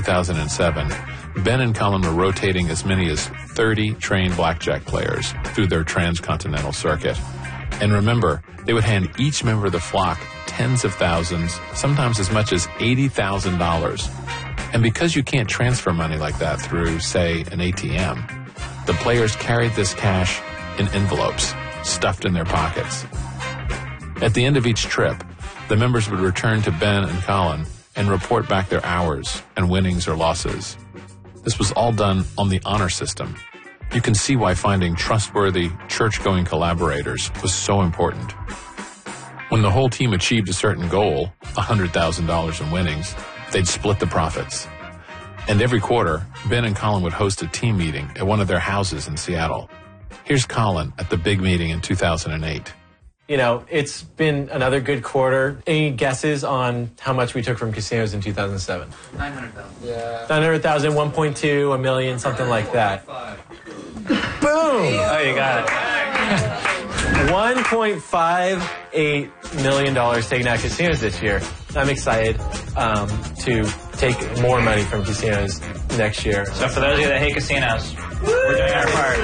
2007, Ben and Colin were rotating as many as 30 trained blackjack players through their transcontinental circuit. And remember, they would hand each member of the flock tens of thousands, sometimes as much as $80,000. And because you can't transfer money like that through, say, an ATM, the players carried this cash in envelopes stuffed in their pockets. At the end of each trip, the members would return to Ben and Colin and report back their hours and winnings or losses. This was all done on the honor system. You can see why finding trustworthy, church-going collaborators was so important. When the whole team achieved a certain goal, $100,000 in winnings, they'd split the profits. And every quarter, Ben and Colin would host a team meeting at one of their houses in Seattle. Here's Colin at the big meeting in 2008. You know, it's been another good quarter. Any guesses on how much we took from casinos in 2007? 900,000. Yeah. 900,000, 1.2, a million, something like that. Boom! Oh, you got it. $1.58 million taken out of casinos this year. I'm excited to take more money from casinos next year. So for those of you that hate casinos, we're doing our part.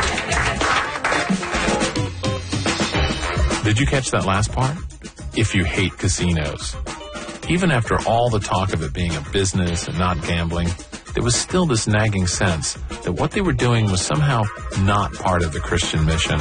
Did you catch that last part? If you hate casinos. Even after all the talk of it being a business and not gambling, there was still this nagging sense that what they were doing was somehow not part of the Christian mission.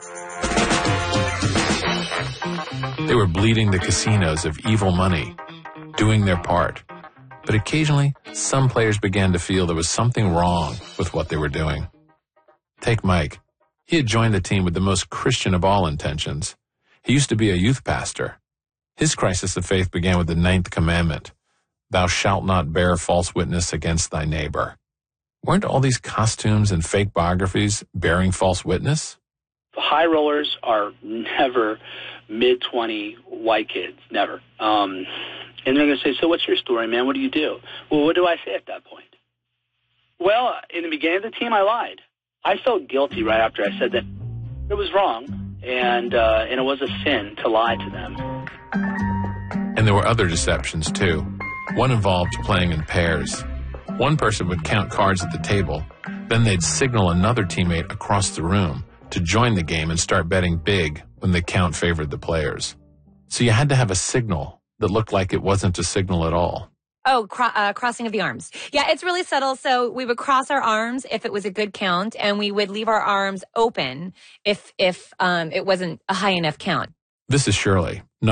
They were bleeding the casinos of evil money, doing their part. But occasionally, some players began to feel there was something wrong with what they were doing. Take Mike. He had joined the team with the most Christian of all intentions. He used to be a youth pastor. His crisis of faith began with the 9th commandment, "Thou shalt not bear false witness against thy neighbor." Weren't all these costumes and fake biographies bearing false witness? The high rollers are never mid-20 white kids, never. And they're going to say, so what's your story, man? What do you do? Well, what do I say at that point? Well, in the beginning of the team, I lied. I felt guilty right after I said that it was wrong. And it was a sin to lie to them. And there were other deceptions, too. One involved playing in pairs. One person would count cards at the table, then they'd signal another teammate across the room to join the game and start betting big when the count favored the players. So you had to have a signal that looked like it wasn't a signal at all. Oh, crossing of the arms. Yeah, it's really subtle. So we would cross our arms if it was a good count, and we would leave our arms open if it wasn't a high enough count. This is Shirley.